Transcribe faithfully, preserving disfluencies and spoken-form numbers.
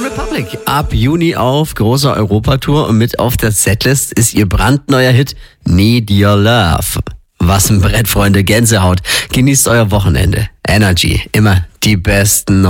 Republic. Ab Juni auf großer Europatour und mit auf der Setlist ist ihr brandneuer Hit Need Your Love. Was ein Brett, Freunde, Gänsehaut. Genießt euer Wochenende. Energy, immer die besten